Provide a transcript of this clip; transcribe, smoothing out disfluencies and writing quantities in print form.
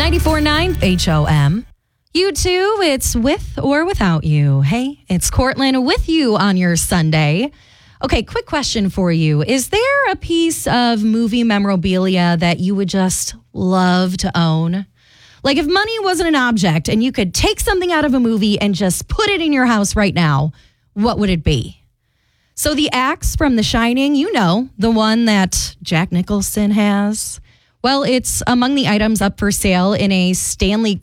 94.9 HOM. You too, it's with or without you. Hey, it's Cortland with you on your Sunday. Okay, quick question for you. Is there a piece of movie memorabilia that you would just love to own? Like if money wasn't an object and you could take something out of a movie and just put it in your house right now, what would it be? So the axe from The Shining, you know, the one that Jack Nicholson has. Well, it's among the items up for sale in a Stanley